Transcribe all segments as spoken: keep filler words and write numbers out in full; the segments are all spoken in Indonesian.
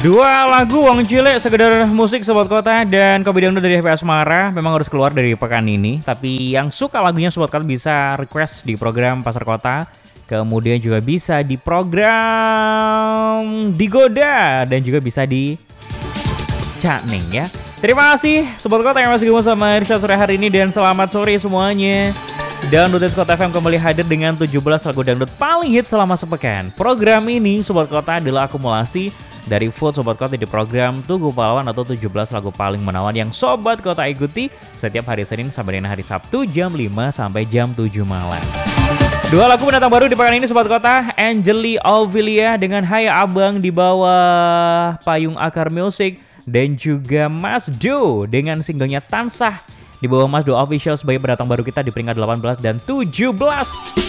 Dua lagu Wong Cilik sekedar musik Sobat Kota dan Kopi Dangdut dari H P Asmara memang harus keluar dari pekan ini. Tapi yang suka lagunya Sobat Kota bisa request di program Pasar Kota. Kemudian juga bisa di program Digoda dan juga bisa di Cakning ya. Terima kasih Sobat Kota yang masih gabung sama Irsyad sore hari ini dan selamat sore semuanya. Dangdut Kota F M kembali hadir dengan tujuh belas lagu dangdut paling hit selama sepekan. Program ini Sobat Kota adalah akumulasi dari vote Sobat Kota di program Tugu Pahlawan atau tujuh belas lagu paling menawan yang Sobat Kota ikuti setiap hari Senin sampai dengan hari Sabtu jam lima sampai jam tujuh malam. Dua lagu pendatang baru di pekan ini Sobat Kota, Angeli Auvilia dengan Hai Abang di bawah payung Akar Music dan juga Mas Do dengan singlenya Tansah di bawah Mas Do Official sebagai pendatang baru kita di peringkat delapan belas dan tujuh belas.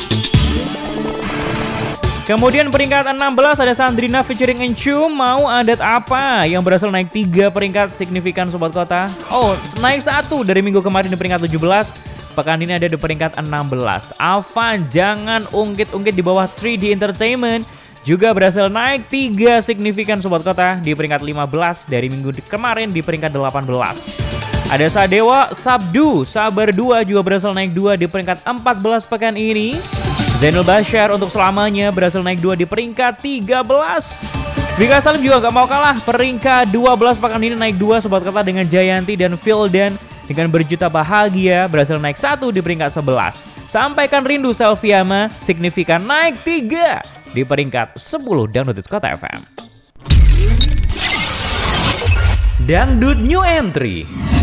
Kemudian peringkat enam belas ada Sandrina featuring Encu, Mau Adat Apa yang berhasil naik tiga peringkat signifikan Sobat Kota. Oh, naik satu dari minggu kemarin di peringkat tujuh belas. Pekan ini ada di peringkat enam belas. Avan Jangan Ungkit-Ungkit di bawah tiga D Entertainment juga berhasil naik tiga signifikan Sobat Kota di peringkat lima belas dari minggu kemarin di peringkat delapan belas. Ada Sadewa Sabdu Sabar dua juga berhasil naik dua di peringkat empat belas pekan ini. Zainul Bashar untuk selamanya berhasil naik dua di peringkat tiga belas. Vika Salim juga gak mau kalah, peringkat dua belas pekan ini naik dua Sobat Kota dengan Jayanti dan Vildan dengan Berjuta Bahagia berhasil naik satu di peringkat sebelas. Sampaikan Rindu Selviama signifikan naik tiga di peringkat sepuluh Dangdut Kota F M. Dangdut New Entry.